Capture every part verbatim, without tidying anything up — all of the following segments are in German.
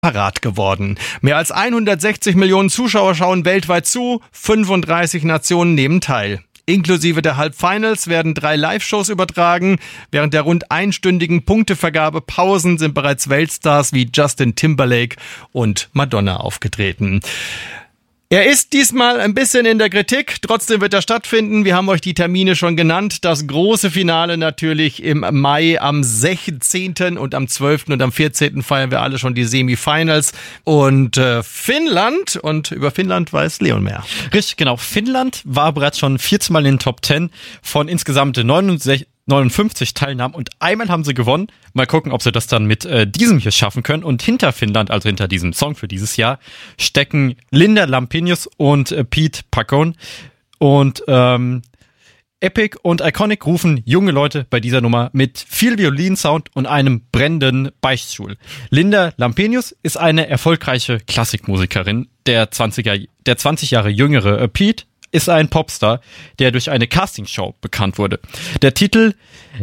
parat geworden. Mehr als hundertsechzig Millionen Zuschauer schauen weltweit zu, fünfunddreißig Nationen nehmen teil. Inklusive der Halbfinals werden drei Live-Shows übertragen. Während der rund einstündigen Punktevergabepausen sind bereits Weltstars wie Justin Timberlake und Madonna aufgetreten. Er ist diesmal ein bisschen in der Kritik, trotzdem wird er stattfinden. Wir haben euch die Termine schon genannt. Das große Finale natürlich im Mai am sechzehnten und am zwölften und am vierzehnten feiern wir alle schon die Semifinals. Und äh, Finnland, und über Finnland weiß Leon mehr. Richtig, genau. Finnland war bereits schon vierzehn Mal in den Top zehn von insgesamt neunundsechzig neunundfünfzig Teilnahmen und einmal haben sie gewonnen. Mal gucken, ob sie das dann mit äh, diesem hier schaffen können. Und hinter Finnland, also hinter diesem Song für dieses Jahr, stecken Linda Lampenius und äh, Pete Pacone. Und ähm, Epic und Iconic rufen junge Leute bei dieser Nummer mit viel Violinsound und einem brennenden Beichtstuhl. Linda Lampenius ist eine erfolgreiche Klassikmusikerin. Der zwanziger, der zwanzig Jahre jüngere äh, Pete ist ein Popstar, der durch eine Castingshow bekannt wurde. Der Titel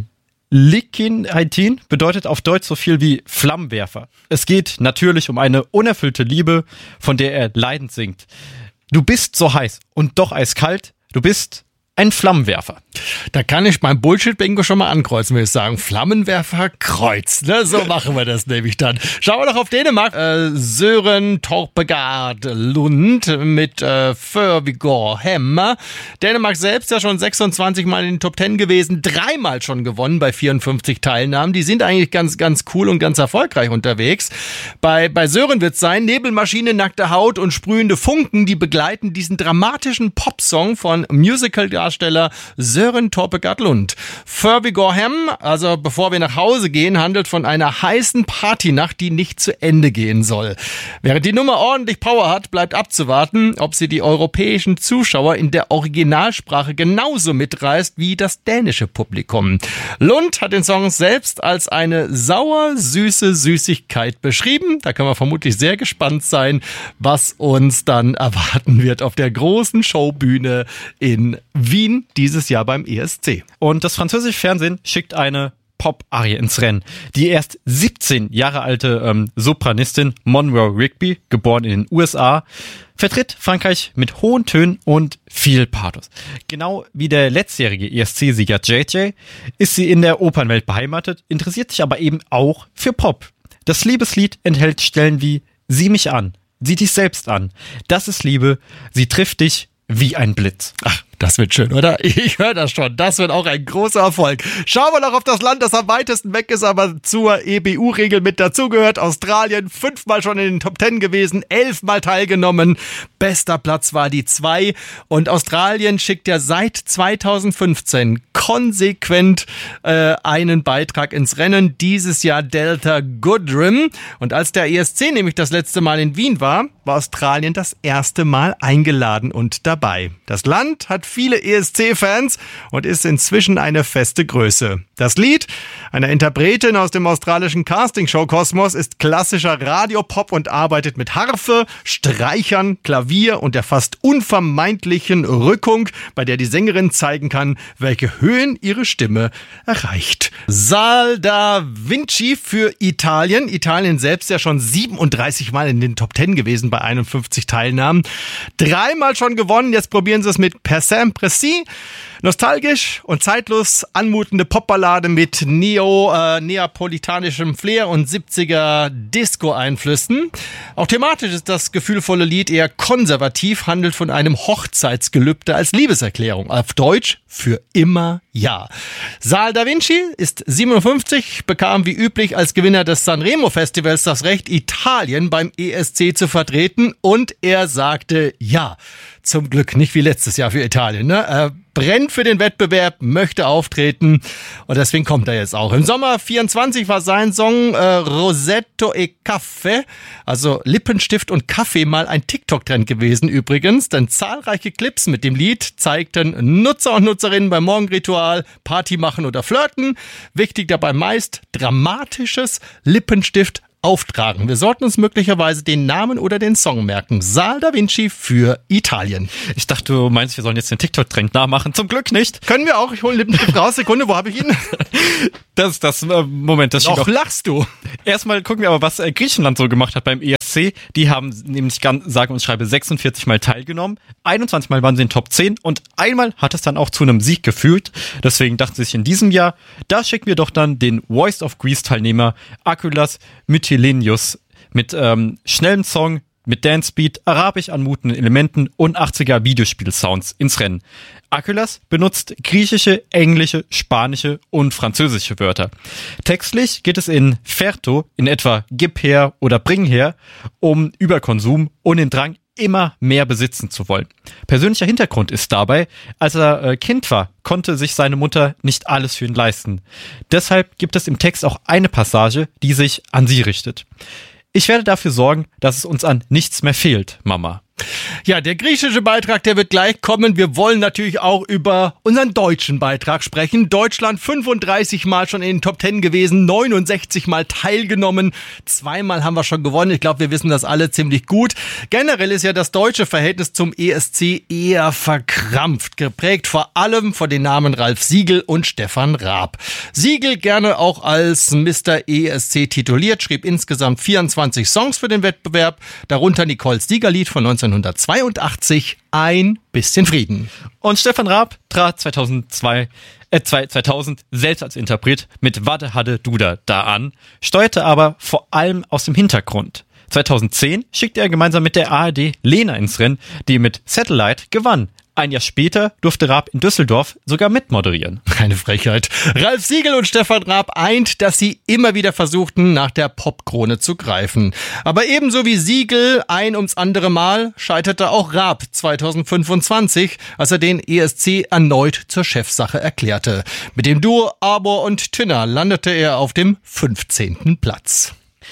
Likin Haitin bedeutet auf Deutsch so viel wie Flammenwerfer. Es geht natürlich um eine unerfüllte Liebe, von der er leidend singt. Du bist so heiß und doch eiskalt, du bist ein Flammenwerfer. Da kann ich beim Bullshit-Bingo schon mal ankreuzen, würde ich sagen. Flammenwerfer, Kreuz. Ne? So machen wir das nämlich dann. Schauen wir doch auf Dänemark. Äh, Søren Torpegaard Lund mit äh, Førvigård Hemma. Dänemark selbst ja schon sechsundzwanzig Mal in den Top zehn gewesen, dreimal schon gewonnen bei vierundfünfzig Teilnahmen. Die sind eigentlich ganz, ganz cool und ganz erfolgreich unterwegs. Bei, bei Søren wird es sein, Nebelmaschine, nackte Haut und sprühende Funken, die begleiten diesen dramatischen Popsong von Musical-Darsteller Søren Torpegaard Lund. Førvigård Hem, also bevor wir nach Hause gehen, handelt von einer heißen Partynacht, die nicht zu Ende gehen soll. Während die Nummer ordentlich Power hat, bleibt abzuwarten, ob sie die europäischen Zuschauer in der Originalsprache genauso mitreißt wie das dänische Publikum. Lund hat den Song selbst als eine sauer-süße Süßigkeit beschrieben. Da können wir vermutlich sehr gespannt sein, was uns dann erwarten wird auf der großen Showbühne in Wien dieses Jahr beim E S C. Und das französische Fernsehen schickt eine Pop-Arie ins Rennen. Die erst siebzehn Jahre alte ähm, Sopranistin Monroe Rigby, geboren in den U S A, vertritt Frankreich mit hohen Tönen und viel Pathos. Genau wie der letztjährige E S C-Sieger J J ist sie in der Opernwelt beheimatet, interessiert sich aber eben auch für Pop. Das Liebeslied enthält Stellen wie Sieh mich an, sieh dich selbst an. Das ist Liebe, sie trifft dich wie ein Blitz. Ach, das wird schön, oder? Ich höre das schon. Das wird auch ein großer Erfolg. Schauen wir noch auf das Land, das am weitesten weg ist, aber zur E B U-Regel mit dazugehört. Australien, fünfmal schon in den Top Ten gewesen, elfmal teilgenommen. Bester Platz war die zwei. Und Australien schickt ja seit zweitausendfünfzehn konsequent äh, einen Beitrag ins Rennen. Dieses Jahr Delta Goodrem. Und als der E S C nämlich das letzte Mal in Wien war, war Australien das erste Mal eingeladen und dabei. Das Land hat viele E S C-Fans und ist inzwischen eine feste Größe. Das Lied einer Interpretin aus dem australischen Castingshow-Kosmos ist klassischer Radiopop und arbeitet mit Harfe, Streichern, Klavier und der fast unvermeidlichen Rückung, bei der die Sängerin zeigen kann, welche Höhen ihre Stimme erreicht. Sal da Vinci für Italien. Italien selbst ja schon siebenunddreißig Mal in den Top Ten gewesen bei einundfünfzig Teilnahmen. Dreimal schon gewonnen, jetzt probieren sie es mit Per Sempre Si. Nostalgisch und zeitlos anmutende Popballade mit neo, äh, neapolitanischem Flair und siebziger Disco-Einflüssen. Auch thematisch ist das gefühlvolle Lied eher konservativ, handelt von einem Hochzeitsgelübde als Liebeserklärung. Auf Deutsch für immer ja. Sal da Vinci ist siebenundfünfzig, bekam wie üblich als Gewinner des Sanremo-Festivals das Recht, Italien beim E S C zu vertreten und er sagte ja. Zum Glück nicht wie letztes Jahr für Italien, ne? Er brennt für den Wettbewerb, möchte auftreten und deswegen kommt er jetzt auch. Im Sommer vierundzwanzig war sein Song äh, Rosetto e Caffè, also Lippenstift und Kaffee, mal ein TikTok-Trend gewesen übrigens, denn zahlreiche Clips mit dem Lied zeigten Nutzer und Nutzerinnen beim Morgenritual Party machen oder flirten. Wichtig dabei meist dramatisches Lippenstift auftragen. Wir sollten uns möglicherweise den Namen oder den Song merken. Saal da Vinci für Italien. Ich dachte, du meinst, wir sollen jetzt den TikTok-Trend nachmachen. Zum Glück nicht. Können wir auch. Ich hole einen Lippenstift raus. Sekunde, wo habe ich ihn? Das ist das, äh, Moment, das steht Noch auch. lachst du. Erstmal gucken wir aber, was äh, Griechenland so gemacht hat beim E S C. Die haben nämlich, ganz, sage und schreibe, sechsundvierzig Mal teilgenommen. einundzwanzig Mal waren sie in Top zehn und einmal hat es dann auch zu einem Sieg geführt. Deswegen dachten sie sich in diesem Jahr, da schicken wir doch dann den Voice of Greece-Teilnehmer Akylas Mytilenius mit ähm, schnellem Song, mit Dance-Beat, arabisch anmutenden Elementen und achtziger Videospiel-Sounds ins Rennen. Akylas benutzt griechische, englische, spanische und französische Wörter. Textlich geht es in Ferto, in etwa gib her oder bring her, um Überkonsum und den Drang, immer mehr besitzen zu wollen. Persönlicher Hintergrund ist dabei, als er äh, Kind war, konnte sich seine Mutter nicht alles für ihn leisten. Deshalb gibt es im Text auch eine Passage, die sich an sie richtet. Ich werde dafür sorgen, dass es uns an nichts mehr fehlt, Mama. Ja, der griechische Beitrag, der wird gleich kommen. Wir wollen natürlich auch über unseren deutschen Beitrag sprechen. Deutschland fünfunddreißig Mal schon in den Top Ten gewesen, neunundsechzig Mal teilgenommen. Zweimal haben wir schon gewonnen. Ich glaube, wir wissen das alle ziemlich gut. Generell ist ja das deutsche Verhältnis zum E S C eher verkrampft, geprägt vor allem von den Namen Ralf Siegel und Stefan Raab. Siegel, gerne auch als Mister E S C tituliert, schrieb insgesamt vierundzwanzig Songs für den Wettbewerb, darunter Nicoles Siegerlied von neunzehnhundertzweiundachtzig, Ein bisschen Frieden. Und Stefan Raab trat zweitausendzwei, äh, zweitausend selbst als Interpret mit Wadde Hadde Duda da an, steuerte aber vor allem aus dem Hintergrund. zweitausendzehn schickte er gemeinsam mit der A R D Lena ins Rennen, die mit Satellite gewann. Ein Jahr später durfte Raab in Düsseldorf sogar mitmoderieren. Keine Frechheit. Ralf Siegel und Stefan Raab eint, dass sie immer wieder versuchten, nach der Popkrone zu greifen. Aber ebenso wie Siegel ein ums andere Mal scheiterte auch Raab zweitausendfünfundzwanzig, als er den E S C erneut zur Chefsache erklärte. Mit dem Duo Arbor und Tünner landete er auf dem fünfzehnten Platz.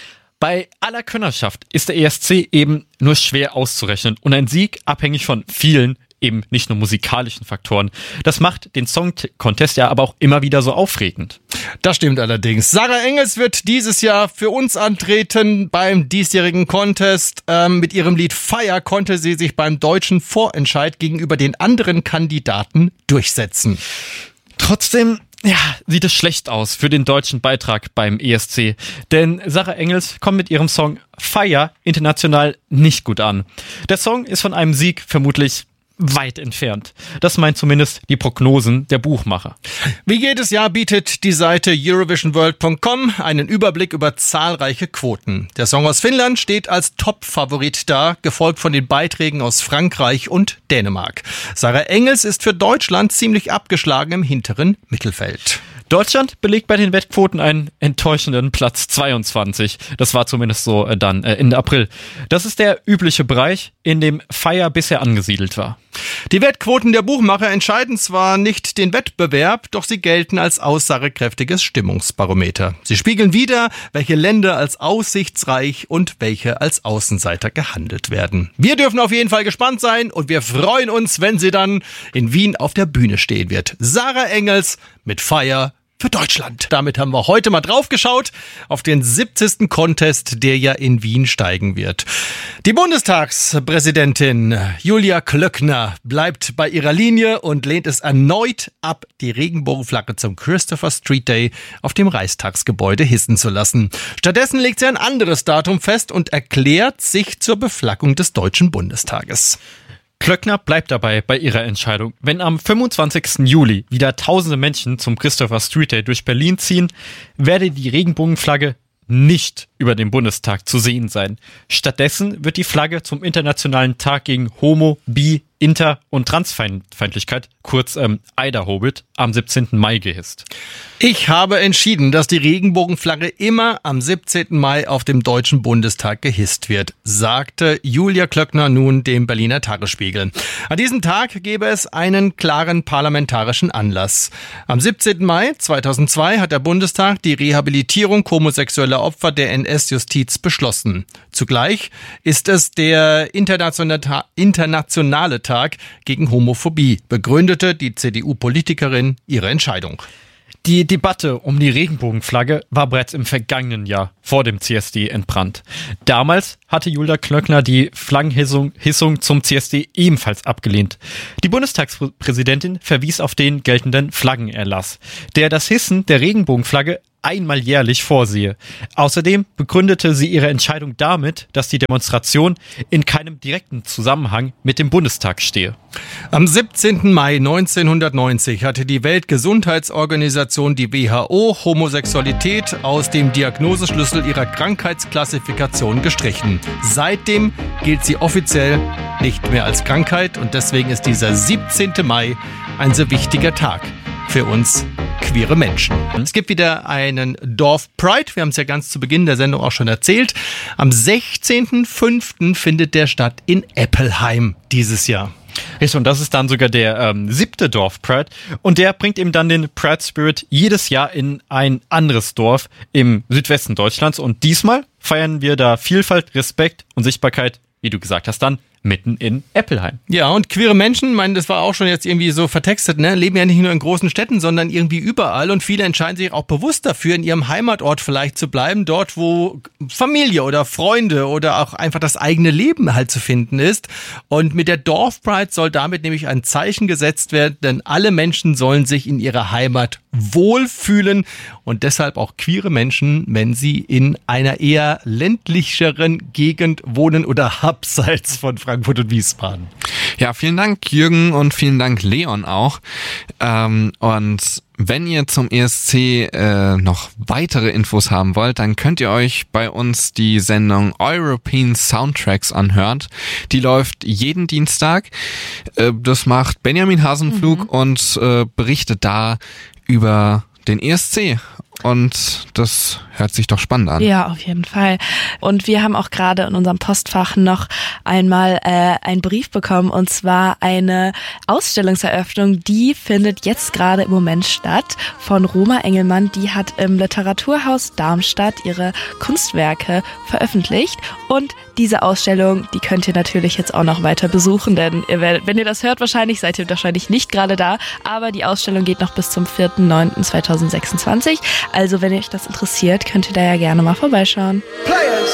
Bei aller Könnerschaft ist der E S C eben nur schwer auszurechnen und ein Sieg abhängig von vielen, eben nicht nur musikalischen Faktoren. Das macht den Song Contest ja aber auch immer wieder so aufregend. Das stimmt allerdings. Sarah Engels wird dieses Jahr für uns antreten beim diesjährigen Contest. Ähm, mit ihrem Lied Fire konnte sie sich beim deutschen Vorentscheid gegenüber den anderen Kandidaten durchsetzen. Trotzdem, ja, sieht es schlecht aus für den deutschen Beitrag beim E S C. Denn Sarah Engels kommt mit ihrem Song Fire international nicht gut an. Der Song ist von einem Sieg vermutlich weit entfernt. Das meint zumindest die Prognosen der Buchmacher. Wie jedes Jahr bietet die Seite Eurovision World Punkt com einen Überblick über zahlreiche Quoten. Der Song aus Finnland steht als Top-Favorit da, gefolgt von den Beiträgen aus Frankreich und Dänemark. Sarah Engels ist für Deutschland ziemlich abgeschlagen im hinteren Mittelfeld. Deutschland belegt bei den Wettquoten einen enttäuschenden Platz zweiundzwanzig. Das war zumindest so äh, dann äh, Ende April. Das ist der übliche Bereich, in dem Fire bisher angesiedelt war. Die Wettquoten der Buchmacher entscheiden zwar nicht den Wettbewerb, doch sie gelten als aussagekräftiges Stimmungsbarometer. Sie spiegeln wider, welche Länder als aussichtsreich und welche als Außenseiter gehandelt werden. Wir dürfen auf jeden Fall gespannt sein und wir freuen uns, wenn sie dann in Wien auf der Bühne stehen wird. Sarah Engels mit Fire für Deutschland. Damit haben wir heute mal drauf geschaut auf den siebzigsten Contest, der ja in Wien steigen wird. Die Bundestagspräsidentin Julia Klöckner bleibt bei ihrer Linie und lehnt es erneut ab, die Regenbogenflagge zum Christopher Street Day auf dem Reichstagsgebäude hissen zu lassen. Stattdessen legt sie ein anderes Datum fest und erklärt sich zur Beflaggung des Deutschen Bundestages. Klöckner bleibt dabei bei ihrer Entscheidung. Wenn am fünfundzwanzigsten Juli wieder tausende Menschen zum Christopher Street Day durch Berlin ziehen, werde die Regenbogenflagge nicht über dem Bundestag zu sehen sein. Stattdessen wird die Flagge zum Internationalen Tag gegen Homo, Bi, Inter- und Transfeindlichkeit, kurz ähm, Eiderhobit, am siebzehnten Mai gehisst. Ich habe entschieden, dass die Regenbogenflagge immer am siebzehnten Mai auf dem Deutschen Bundestag gehisst wird, sagte Julia Klöckner nun dem Berliner Tagesspiegel. An diesem Tag gebe es einen klaren parlamentarischen Anlass. Am siebzehnten Mai zweitausendzwei hat der Bundestag die Rehabilitierung homosexueller Opfer der N S-Justiz beschlossen. Zugleich ist es der internationale, internationale Tag gegen Homophobie, begründete die C D U-Politikerin ihre Entscheidung. Die Debatte um die Regenbogenflagge war bereits im vergangenen Jahr vor dem C S D entbrannt. Damals hatte Julia Klöckner die Flaggenhissung Hissung zum C S D ebenfalls abgelehnt. Die Bundestagspräsidentin verwies auf den geltenden Flaggenerlass, der das Hissen der Regenbogenflagge einmal jährlich vorsehe. Außerdem begründete sie ihre Entscheidung damit, dass die Demonstration in keinem direkten Zusammenhang mit dem Bundestag stehe. Am siebzehnten Mai neunzehnhundertneunzig hatte die Weltgesundheitsorganisation, die W H O, Homosexualität aus dem Diagnoseschlüssel ihrer Krankheitsklassifikation gestrichen. Seitdem gilt sie offiziell nicht mehr als Krankheit und deswegen ist dieser siebzehnte Mai ein so wichtiger Tag für uns queere Menschen. Es gibt wieder einen Dorf-Pride. Wir haben es ja ganz zu Beginn der Sendung auch schon erzählt. Am sechzehnten fünften findet der statt in Eppelheim dieses Jahr. Und das ist dann sogar der ähm, siebte Dorf-Pride. Und der bringt eben dann den Pride-Spirit jedes Jahr in ein anderes Dorf im Südwesten Deutschlands. Und diesmal feiern wir da Vielfalt, Respekt und Sichtbarkeit, wie du gesagt hast, dann mitten in Eppelheim. Ja, und queere Menschen, ich meine, das war auch schon jetzt irgendwie so vertextet, ne, leben ja nicht nur in großen Städten, sondern irgendwie überall und viele entscheiden sich auch bewusst dafür, in ihrem Heimatort vielleicht zu bleiben, dort, wo Familie oder Freunde oder auch einfach das eigene Leben halt zu finden ist. Und mit der Dorfpride soll damit nämlich ein Zeichen gesetzt werden, denn alle Menschen sollen sich in ihrer Heimat wohlfühlen und deshalb auch queere Menschen, wenn sie in einer eher ländlicheren Gegend wohnen oder abseits von Frankfurt und Wiesbaden. Ja, vielen Dank Jürgen und vielen Dank Leon auch. Ähm, und wenn ihr zum E S C äh, noch weitere Infos haben wollt, dann könnt ihr euch bei uns die Sendung European Soundtracks anhören. Die läuft jeden Dienstag. Äh, das macht Benjamin Hasenflug mhm. und äh, berichtet da über den E S C. Und das hört sich doch spannend an. Ja, auf jeden Fall. Und wir haben auch gerade in unserem Postfach noch einmal äh, einen Brief bekommen, und zwar eine Ausstellungseröffnung, die findet jetzt gerade im Moment statt, von Roma Engelmann. Die hat im Literaturhaus Darmstadt ihre Kunstwerke veröffentlicht und diese Ausstellung, die könnt ihr natürlich jetzt auch noch weiter besuchen, denn ihr werdet, wenn ihr das hört, wahrscheinlich seid ihr wahrscheinlich nicht gerade da, aber die Ausstellung geht noch bis zum vierten neunten zweitausendsechsundzwanzig. Also wenn euch das interessiert, könnt ihr da ja gerne mal vorbeischauen. Players.